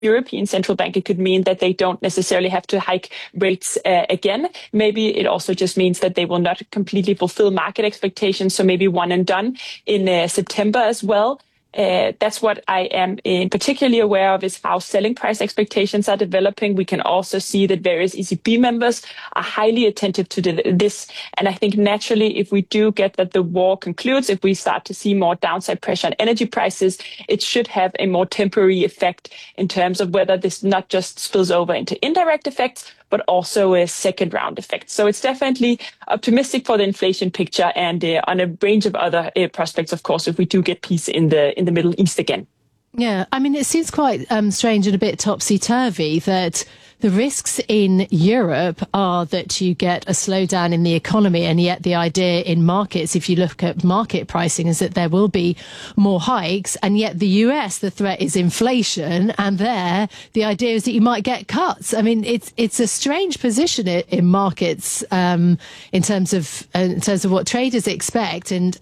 European Central Bank, it could mean that they don't necessarily have to hike rates again. Maybe it also just means that they will not completely fulfill market expectations. So maybe one and done in September as well. That's what I am in particularly aware of, is how selling price expectations are developing. We can also see that various ECB members are highly attentive to this. And I think naturally, if we do get that the war concludes, if we start to see more downside pressure on energy prices, it should have a more temporary effect in terms of whether this not just spills over into indirect effects, but also a second round effect. So it's definitely optimistic for the inflation picture, and on a range of other prospects, of course, if we do get peace in the Middle East again. Yeah, I mean, it seems quite strange and a bit topsy-turvy that the risks in Europe are that you get a slowdown in the economy, and yet the idea in markets, if you look at market pricing, is that there will be more hikes, and yet the US, the threat is inflation, and there the idea is that you might get cuts. I mean, it's a strange position in markets in terms of what traders expect and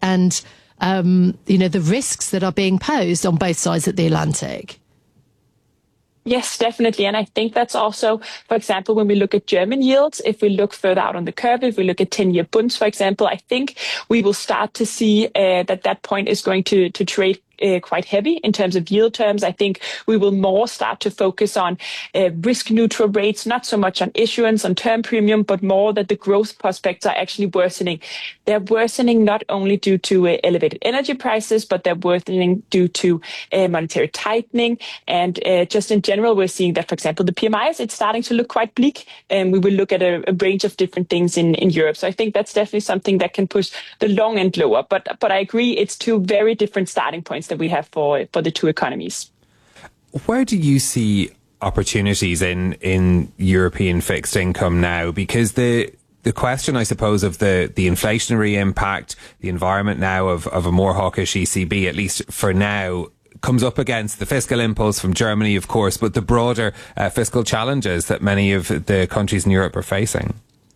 the risks that are being posed on both sides of the Atlantic. Yes, definitely. And I think that's also, for example, when we look at German yields, if we look further out on the curve, if we look at 10-year bunds, for example, I think we will start to see that point is going to trade quite heavy in terms of yield terms. I think we will more start to focus on risk neutral rates, not so much on issuance, on term premium, but more that the growth prospects are actually worsening. They're worsening not only due to elevated energy prices, but they're worsening due to monetary tightening. And just in general, we're seeing that, for example, the PMIs, it's starting to look quite bleak. And we will look at a range of different things in Europe. So I think that's definitely something that can push the long end lower. But I agree, it's two very different starting points that we have for the two economies. Where do you see opportunities in European fixed income now? Because the question, I suppose, of the inflationary impact, the environment now of a more hawkish ECB, at least for now, comes up against the fiscal impulse from Germany, of course, but the broader fiscal challenges that many of the countries in Europe are facing.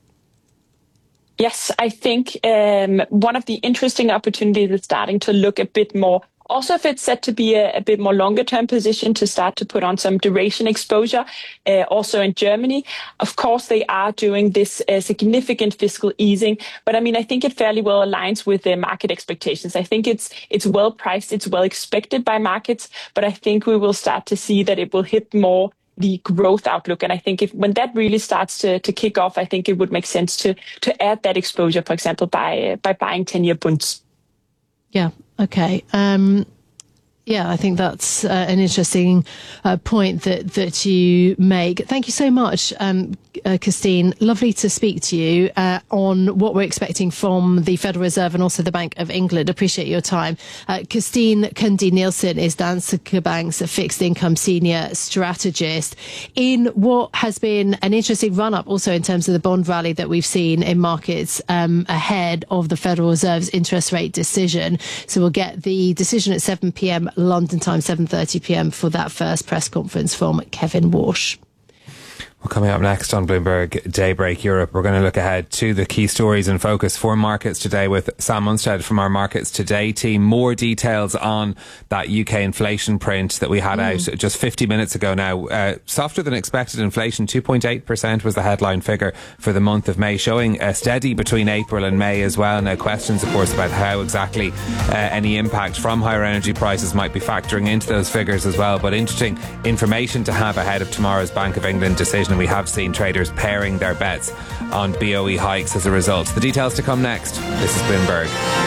Yes, I think one of the interesting opportunities is starting to look a bit more. Also, if it's set to be a bit more longer term position, to start to put on some duration exposure, also in Germany. Of course, they are doing this significant fiscal easing, but I mean, I think it fairly well aligns with the market expectations. I think it's well priced, it's well expected by markets, but I think we will start to see that it will hit more the growth outlook. And I think when that really starts to kick off, I think it would make sense to add that exposure, for example, by buying 10-year bunds. Yeah. Okay. I think that's an interesting point that you make. Thank you so much, Christine. Lovely to speak to you on what we're expecting from the Federal Reserve and also the Bank of England. Appreciate your time. Christine Kundi Nielsen is Danske Bank's fixed income senior strategist. In what has been an interesting run-up also in terms of the bond rally that we've seen in markets ahead of the Federal Reserve's interest rate decision. So we'll get the decision at 7 p.m. London time, 7:30 p.m. for that first press conference from Kevin Walsh. Well, coming up next on Bloomberg Daybreak Europe, we're going to look ahead to the key stories in focus for markets today with Sam Munstead from our Markets Today team. More details on that UK inflation print that we had out just 50 minutes ago now. Softer than expected inflation, 2.8% was the headline figure for the month of May, showing a steady between April and May as well. Now, questions, of course, about how exactly any impact from higher energy prices might be factoring into those figures as well. But interesting information to have ahead of tomorrow's Bank of England decision. And we have seen traders paring their bets on BOE hikes as a result. The details to come next. This is Bloomberg.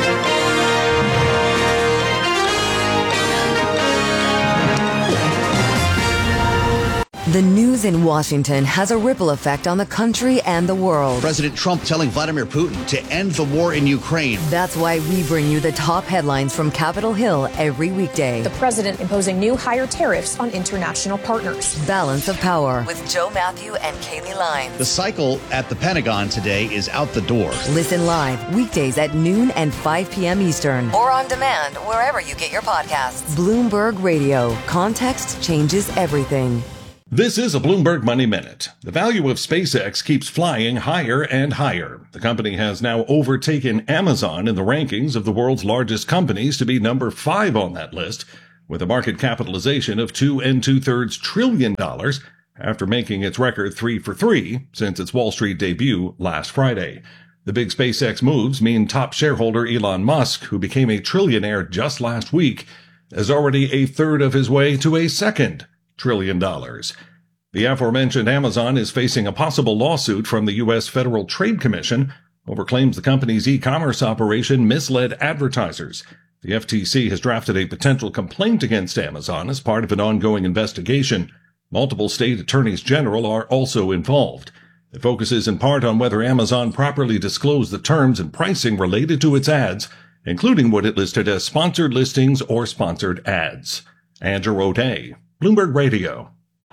The news in Washington has a ripple effect on the country and the world. President Trump telling Vladimir Putin to end the war in Ukraine. That's why we bring you the top headlines from Capitol Hill every weekday. The president imposing new higher tariffs on international partners. Balance of Power with Joe Matthew and Kaylee Lyons. The cycle at the Pentagon today is out the door. Listen live weekdays at noon and 5 p.m. Eastern. Or on demand wherever you get your podcasts. Bloomberg Radio. Context changes everything. This is a Bloomberg Money Minute. The value of SpaceX keeps flying higher and higher. The company has now overtaken Amazon in the rankings of the world's largest companies to be number 5 on that list. with a market capitalization of $2 2/3 trillion after making its record 3 for 3 since its Wall Street debut last Friday. The big SpaceX moves mean top shareholder Elon Musk, who became a trillionaire just last week, is already a third of his way to a second $1 trillion. The aforementioned Amazon is facing a possible lawsuit from the U.S. Federal Trade Commission over claims the company's e-commerce operation misled advertisers. The FTC has drafted a potential complaint against Amazon as part of an ongoing investigation. Multiple state attorneys general are also involved. It focuses in part on whether Amazon properly disclosed the terms and pricing related to its ads, including what it listed as sponsored listings or sponsored ads. Andrew O'Day, Bloomberg Radio.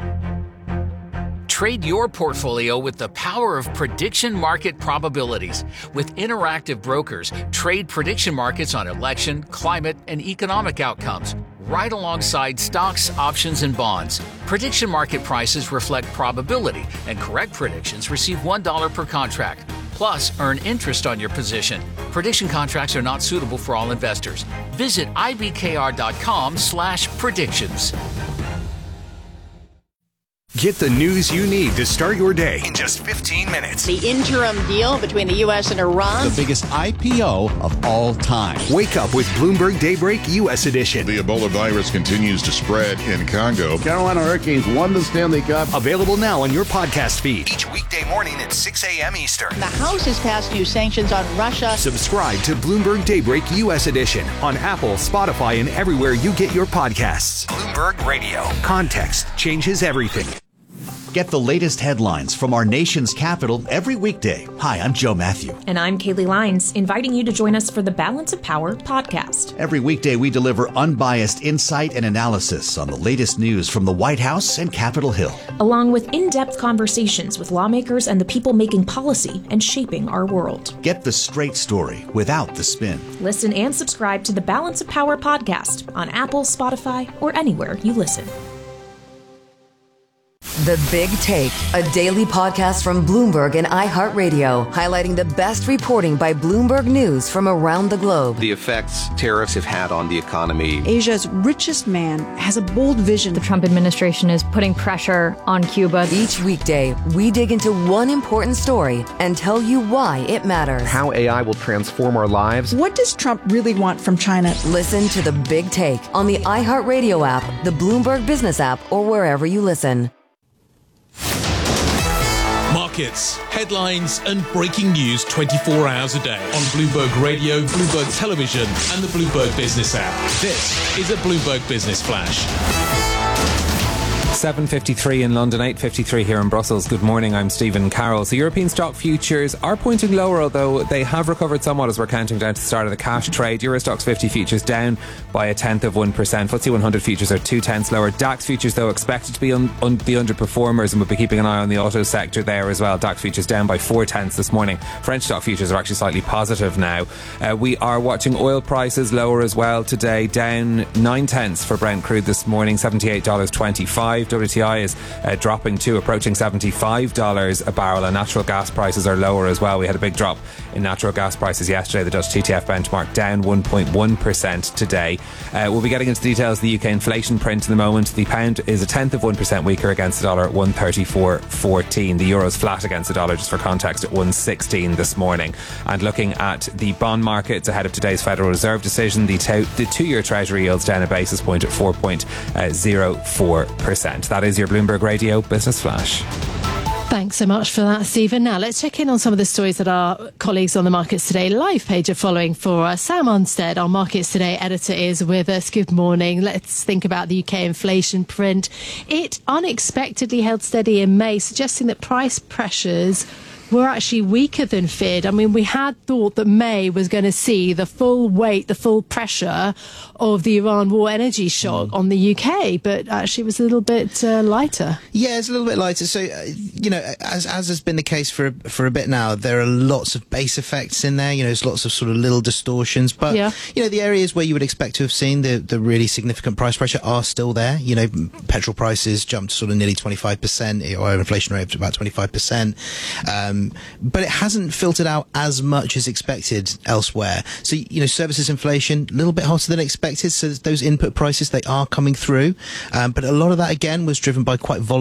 Trade your portfolio with the power of prediction market probabilities. With Interactive Brokers, trade prediction markets on election, climate, and economic outcomes, right alongside stocks, options, and bonds. Prediction market prices reflect probability, and correct predictions receive $1 per contract. Plus, earn interest on your position. Prediction contracts are not suitable for all investors. Visit ibkr.com/predictions. Get the news you need to start your day in just 15 minutes. The interim deal between the U.S. and Iran. The biggest IPO of all time. Wake up with Bloomberg Daybreak U.S. edition. The Ebola virus continues to spread in Congo. Carolina Hurricanes won the Stanley Cup. Available now on your podcast feed. Each weekday morning at 6 a.m. Eastern. The House has passed new sanctions on Russia. Subscribe to Bloomberg Daybreak U.S. edition on Apple, Spotify, and everywhere you get your podcasts. Bloomberg Radio. Context changes everything. Get the latest headlines from our nation's capital every weekday. Hi, I'm Joe Matthew. And I'm Kaylee Lyons, inviting you to join us for the Balance of Power podcast. Every weekday, we deliver unbiased insight and analysis on the latest news from the White House and Capitol Hill, along with in-depth conversations with lawmakers and the people making policy and shaping our world. Get the straight story without the spin. Listen and subscribe to the Balance of Power podcast on Apple, Spotify, or anywhere you listen. The Big Take, a daily podcast from Bloomberg and iHeartRadio, highlighting the best reporting by Bloomberg News from around the globe. The effects tariffs have had on the economy. Asia's richest man has a bold vision. The Trump administration is putting pressure on Cuba. Each weekday, we dig into one important story and tell you why it matters. How AI will transform our lives. What does Trump really want from China? Listen to The Big Take on the iHeartRadio app, the Bloomberg Business app, or wherever you listen. Markets, headlines, and breaking news 24 hours a day on Bloomberg Radio, Bloomberg Television, and the Bloomberg Business app. This is a Bloomberg Business Flash. 7:53 in London, 8:53 here in Brussels. Good morning, I'm Stephen Carroll. So European stock futures are pointing lower, although they have recovered somewhat as we're counting down to the start of the cash trade. Euro Stoxx 50 futures down by 0.1%. FTSE 100 futures are 0.2 lower. DAX futures, though, expected to be the underperformers, and we'll be keeping an eye on the auto sector there as well. DAX futures down by 0.4 this morning. French stock futures are actually slightly positive now. We are watching oil prices lower as well today, down 0.9 for Brent crude this morning, $78.25. WTI is dropping to approaching $75 a barrel, and natural gas prices are lower as well. We had a big drop in natural gas prices yesterday. The Dutch TTF benchmark down 1.1% today. We'll be getting into the details of the UK inflation print in a moment. The pound is 0.1% weaker against the dollar at 134.14. The euro is flat against the dollar, just for context, at 116 this morning. And looking at the bond markets ahead of today's Federal Reserve decision, the 2-year Treasury yields down a basis point at 4.04%. That is your Bloomberg Radio Business Flash. Thanks so much for that, Stephen. Now, let's check in on some of the stories that our colleagues on the Markets Today live page are following for us. Sam Unstead, our Markets Today editor, is with us. Good morning. Let's think about the UK inflation print. It unexpectedly held steady in May, suggesting that price pressures were actually weaker than feared. I mean, we had thought that May was going to see the full weight, the full pressure of the Iran war energy shock on the UK, but actually it was a little bit lighter. Yeah, it's a little bit lighter. So, as has been the case for a bit now, there are lots of base effects in there. There's lots of sort of little distortions, but the areas where you would expect to have seen the really significant price pressure are still there. Petrol prices jumped sort of nearly 25%, or inflation rate up to about 25%. but it hasn't filtered out as much as expected elsewhere. So, services inflation, a little bit hotter than expected. So those input prices, they are coming through. But a lot of that, again, was driven by quite volatile